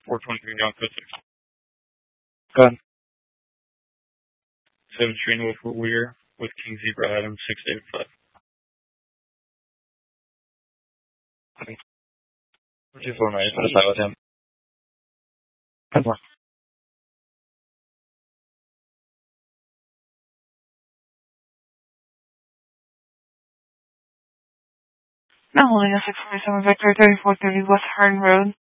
423 John Code 6. Go ahead. 7 Train Wolf Weir with King Zebra Adam 6 David 5. 2-4 ready for the side with him. 10-4. Now holding a 647 Vector 3430 West Hearn Road.